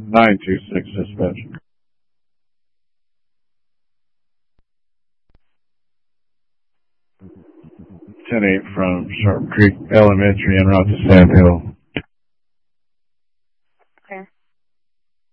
926 dispatch. 10-8 from Sharp Creek Elementary en route to Sand Hill.